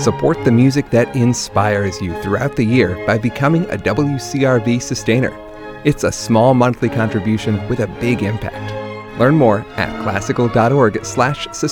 Support the music that inspires you throughout the year by becoming a WCRV sustainer. It's a small monthly contribution with a big impact. Learn more at classical.org/sustain.